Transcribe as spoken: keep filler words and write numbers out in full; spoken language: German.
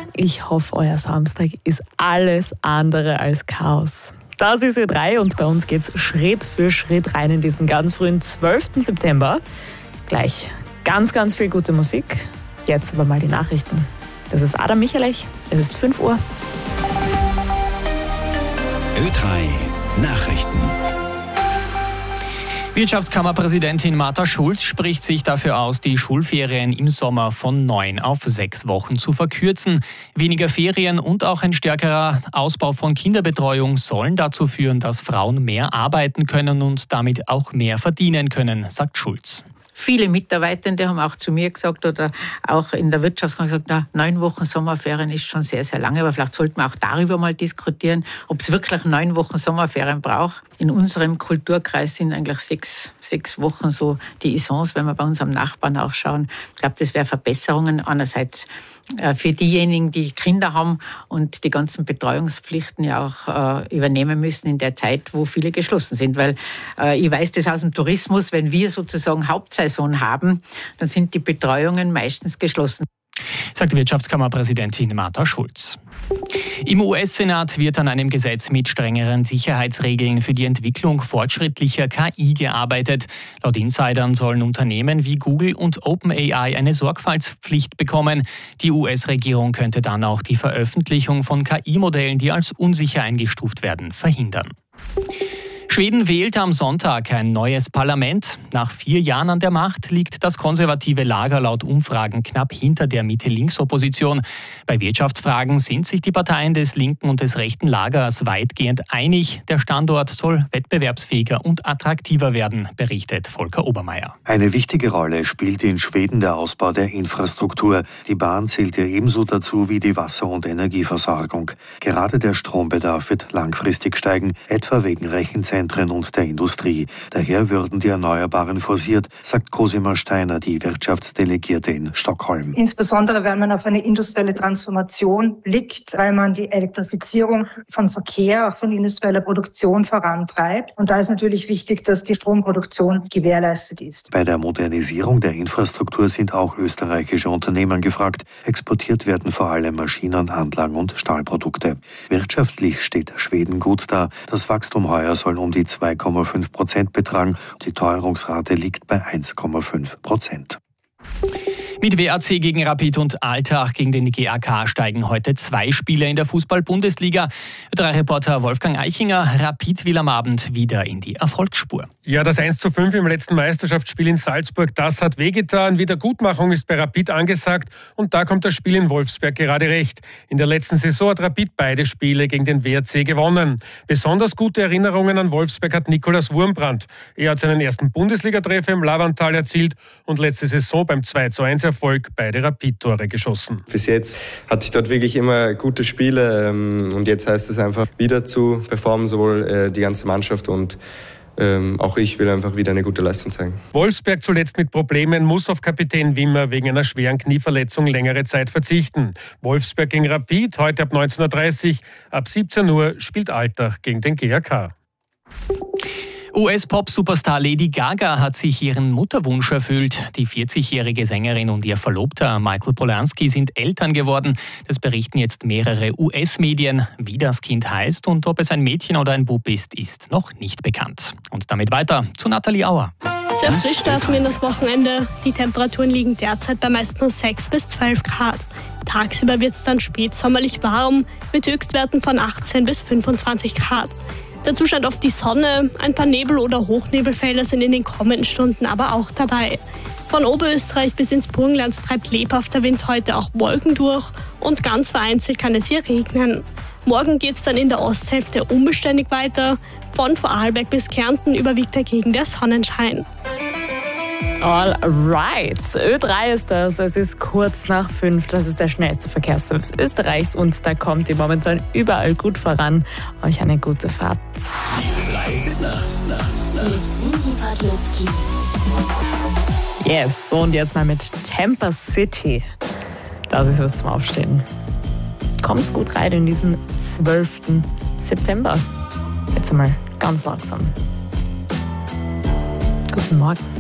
Ich hoffe, euer Samstag ist alles andere als Chaos. Das ist Ö drei und bei uns geht's Schritt für Schritt rein in diesen ganz frühen zwölften September. Gleich ganz, ganz viel gute Musik. Jetzt aber mal die Nachrichten. Das ist Adam Michalech, es ist fünf Uhr. Ö drei Nachrichten. Wirtschaftskammerpräsidentin Martha Schulz spricht sich dafür aus, die Schulferien im Sommer von neun auf sechs Wochen zu verkürzen. Weniger Ferien und auch ein stärkerer Ausbau von Kinderbetreuung sollen dazu führen, dass Frauen mehr arbeiten können und damit auch mehr verdienen können, sagt Schulz. Viele Mitarbeitende haben auch zu mir gesagt oder auch in der Wirtschaftskammer gesagt, na, neun Wochen Sommerferien ist schon sehr, sehr lange. Aber vielleicht sollten wir auch darüber mal diskutieren, ob es wirklich neun Wochen Sommerferien braucht. In unserem Kulturkreis sind eigentlich sechs, sechs Wochen so die Essence, wenn wir bei unserem Nachbarn auch schauen. Ich glaube, das wäre Verbesserungen. Einerseits für diejenigen, die Kinder haben und die ganzen Betreuungspflichten ja auch äh, übernehmen müssen in der Zeit, wo viele geschlossen sind. Weil äh, ich weiß das aus dem Tourismus, wenn wir sozusagen Hauptsaison haben, dann sind die Betreuungen meistens geschlossen. Sagt Wirtschaftskammerpräsidentin Martha Schulz. Im U S-Senat wird an einem Gesetz mit strengeren Sicherheitsregeln für die Entwicklung fortschrittlicher K I gearbeitet. Laut Insidern sollen Unternehmen wie Google und OpenAI eine Sorgfaltspflicht bekommen. Die U S-Regierung könnte dann auch die Veröffentlichung von K I-Modellen, die als unsicher eingestuft werden, verhindern. Schweden wählt am Sonntag ein neues Parlament. Nach vier Jahren an der Macht liegt das konservative Lager laut Umfragen knapp hinter der Mitte-Links-Opposition. Bei Wirtschaftsfragen sind sich die Parteien des linken und des rechten Lagers weitgehend einig. Der Standort soll wettbewerbsfähiger und attraktiver werden, berichtet Volker Obermeier. Eine wichtige Rolle spielt in Schweden der Ausbau der Infrastruktur. Die Bahn zählt hier ebenso dazu wie die Wasser- und Energieversorgung. Gerade der Strombedarf wird langfristig steigen, etwa wegen Rechenzentren und der Industrie. Daher würden die Erneuerbaren forciert, sagt Cosima Steiner, die Wirtschaftsdelegierte in Stockholm. Insbesondere wenn man auf eine industrielle Transformation blickt, weil man die Elektrifizierung von Verkehr, auch von industrieller Produktion vorantreibt. Und da ist natürlich wichtig, dass die Stromproduktion gewährleistet ist. Bei der Modernisierung der Infrastruktur sind auch österreichische Unternehmen gefragt. Exportiert werden vor allem Maschinen, Anlagen und Stahlprodukte. Wirtschaftlich steht Schweden gut da. Das Wachstum heuer soll um die zwei Komma fünf Prozent betragen. Die Teuerungsrate liegt bei eins Komma fünf Prozent. Mit W A C gegen Rapid und Altach gegen den G A K steigen heute zwei Spieler in der Fußball-Bundesliga. Ö drei Reporter Wolfgang Eichinger, Rapid will am Abend wieder in die Erfolgsspur. Ja, das eins zu fünf im letzten Meisterschaftsspiel in Salzburg, das hat wehgetan. Wiedergutmachung ist bei Rapid angesagt und da kommt das Spiel in Wolfsberg gerade recht. In der letzten Saison hat Rapid beide Spiele gegen den W A C gewonnen. Besonders gute Erinnerungen an Wolfsberg hat Nikolaus Wurmbrand. Er hat seinen ersten Bundesliga-Treffer im Lavantal erzielt und letzte Saison beim zwei zu eins Erfolg beide Rapid-Tore geschossen. Bis jetzt hatte ich dort wirklich immer gute Spiele und jetzt heißt es einfach wieder zu performen, sowohl die ganze Mannschaft und Ähm, auch ich will einfach wieder eine gute Leistung zeigen. Wolfsberg zuletzt mit Problemen, muss auf Kapitän Wimmer wegen einer schweren Knieverletzung längere Zeit verzichten. Wolfsberg gegen Rapid, heute ab neunzehn Uhr dreißig. Ab siebzehn Uhr spielt Altach gegen den G A K. U S-Pop-Superstar Lady Gaga hat sich ihren Mutterwunsch erfüllt. Die vierzigjährige Sängerin und ihr Verlobter Michael Polansky sind Eltern geworden. Das berichten jetzt mehrere U S-Medien. Wie das Kind heißt und ob es ein Mädchen oder ein Bub ist, ist noch nicht bekannt. Und damit weiter zu Nathalie Auer. Sehr frisch starten wir in das Wochenende. Die Temperaturen liegen derzeit bei meist nur sechs bis zwölf Grad. Tagsüber wird es dann spätsommerlich warm mit Höchstwerten von achtzehn bis fünfundzwanzig Grad. Dazu scheint oft die Sonne, ein paar Nebel- oder Hochnebelfelder sind in den kommenden Stunden aber auch dabei. Von Oberösterreich bis ins Burgenland treibt lebhafter Wind heute auch Wolken durch und ganz vereinzelt kann es hier regnen. Morgen geht es dann in der Osthälfte unbeständig weiter. Von Vorarlberg bis Kärnten überwiegt dagegen der Sonnenschein. All right. Ö drei ist das. Es ist kurz nach fünf. Das ist der schnellste Verkehrsservice Österreichs und da kommt ihr momentan überall gut voran. Euch eine gute Fahrt. Yes, und jetzt mal mit Tampa City. Das ist was zum Aufstehen. Kommt's gut rein in diesen zwölften September. Jetzt einmal ganz langsam. Guten Morgen.